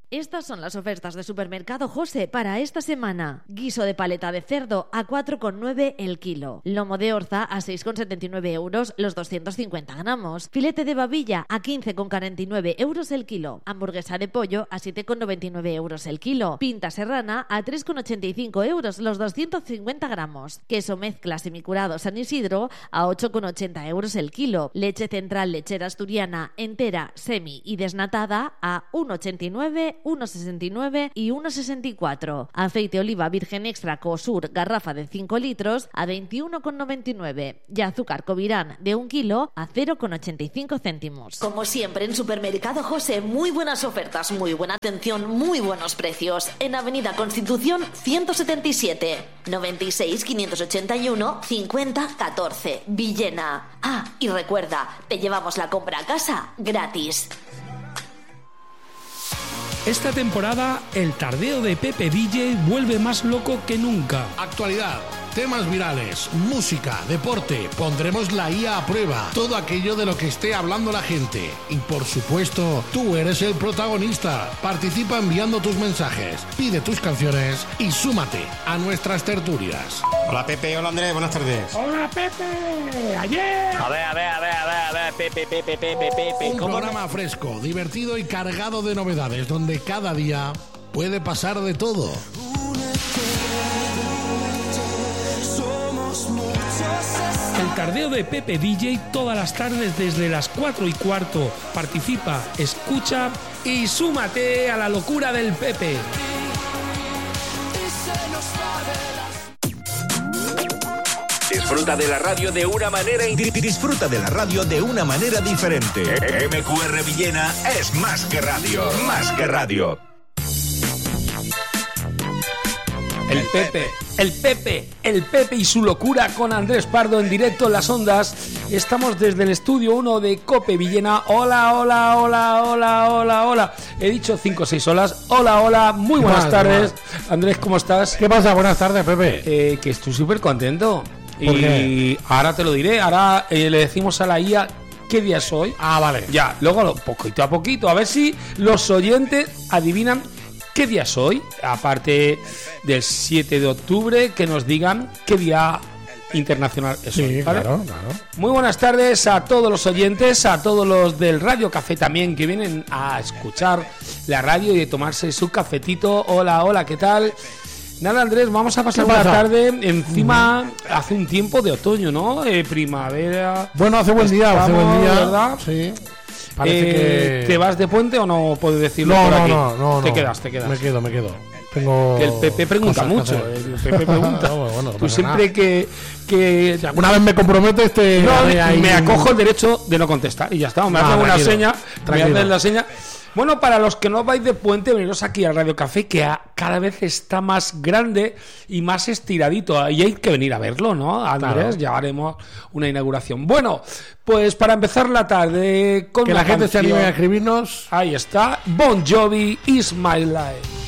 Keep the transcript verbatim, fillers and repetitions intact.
Estas son las ofertas de Supermercado José para esta semana. Guiso de paleta de cerdo a cuatro con nueve el kilo. Lomo de orza a seis con setenta y nueve euros los doscientos cincuenta gramos. Filete de babilla a quince con cuarenta y nueve euros el kilo. Hamburguesa de pollo a siete con noventa y nueve euros el kilo. Pinta serrana a tres con ochenta y cinco euros los doscientos cincuenta gramos. Queso mezcla semicurado San Isidro a ocho con ochenta euros el kilo. Leche central lechera asturiana entera, semi y desnatada a uno con ochenta y nueve, uno con sesenta y nueve y uno con sesenta y cuatro. Aceite oliva virgen extra Cosur garrafa de cinco litros a veintiuno con noventa y nueve. Y azúcar Covirán de un kilo a cero con ochenta y cinco céntimos. Como siempre en Supermercado José, muy buenas ofertas, muy buena atención, muy buenos precios. En Avenida Constitución ciento setenta y siete, noventa y seis, quinientos ochenta y uno, cincuenta, catorce, Villena. Ah, y recuerda, te llevamos la compra a casa gratis. Esta temporada, el tardeo de Pepe D J vuelve más loco que nunca. Actualidad, temas virales, música, deporte, pondremos la I A a prueba, todo aquello de lo que esté hablando la gente. Y por supuesto, tú eres el protagonista. Participa enviando tus mensajes, pide tus canciones y súmate a nuestras tertulias. Hola Pepe, hola Andrés, buenas tardes. ¡Hola Pepe! ¡Ayer! A ver, a ver, a ver, a ver, a ver, Pepe, Pepe, Pepe, Pepe. Un programa fresco, divertido y cargado de novedades, donde cada día puede pasar de todo. El tardeo de Pepe D J todas las tardes desde las cuatro y cuarto. Participa, escucha y súmate a la locura del Pepe. Disfruta de la radio de una manera disfruta de la radio de una manera diferente. M Q R Villena es más que radio, más que radio. El Pepe, el Pepe, el Pepe y su locura con Andrés Pardo en directo en las ondas. Estamos desde el estudio uno de COPE Villena. Hola, hola, hola, hola, hola, hola. He dicho cinco o seis holas. Hola, hola, muy buenas tardes. Andrés, ¿cómo estás? ¿Qué pasa? Buenas tardes, Pepe. Eh, que estoy súper contento. ¿Por y qué? Ahora te lo diré. Ahora eh, le decimos a la I A qué día es hoy. Ah, vale. Ya, luego poquito a poquito, a ver si los oyentes adivinan qué día es hoy. Aparte del siete de octubre, que nos digan qué día internacional es hoy. Sí, ¿vale? claro, claro. Muy buenas tardes a todos los oyentes, a todos los del Radio Café también, que vienen a escuchar la radio y de tomarse su cafetito. Hola, hola, ¿qué tal? Nada, Andrés, vamos a pasar la tarde. Encima uh-huh. hace un tiempo de otoño, ¿no? Eh, primavera. Bueno, hace buen día, Estamos, hace buen día, ¿verdad? Sí. Parece eh, que... ¿Te vas de puente o no puedes decirlo no, por no, aquí? No, no, Te no. quedas, te quedas. Me quedo, me quedo. Tengo que el Pepe pregunta mucho. El Pepe pregunta. no, bueno, Tú siempre que, que si alguna vez me comprometes, te no, ahí me un... acojo el derecho de no contestar y ya está. Me ah, hacen una tranquilo, seña, tranquilo. me hacen la seña. Bueno, para los que no vais de puente, veniros aquí al Radio Café, que a, cada vez está más grande y más estiradito. Y hay que venir a verlo, ¿no, Andrés? Claro. Ya haremos una inauguración. Bueno, pues para empezar la tarde con que la gente canción, se anime a escribirnos. Ahí está, Bon Jovi, Is My Life.